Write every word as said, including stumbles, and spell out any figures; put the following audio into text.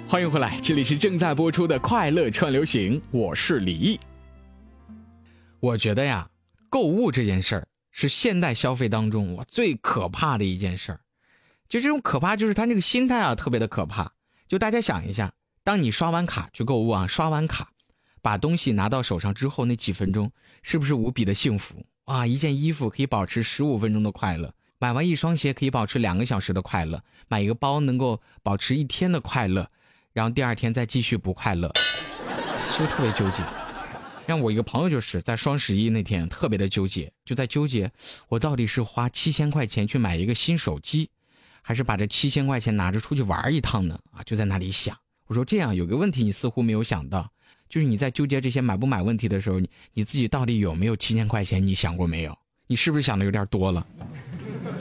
欢迎回来，这里是正在播出的快乐串流行，我是李毅。我觉得呀，购物这件事儿是现代消费当中我最可怕的一件事儿。就这种可怕，就是他那个心态啊，特别的可怕。就大家想一下，当你刷完卡去购物啊，刷完卡，把东西拿到手上之后，那几分钟是不是无比的幸福啊？一件衣服可以保持十五分钟的快乐，买完一双鞋可以保持两个小时的快乐，买一个包能够保持一天的快乐，然后第二天再继续不快乐，是不是特别纠结？让我一个朋友就是在双十一那天特别的纠结，就在纠结我到底是花七千块钱去买一个新手机，还是把这七千块钱拿着出去玩一趟呢？啊，就在那里想。我说这样有个问题你似乎没有想到，就是你在纠结这些买不买问题的时候，你你自己到底有没有七千块钱？你想过没有？你是不是想的有点多了？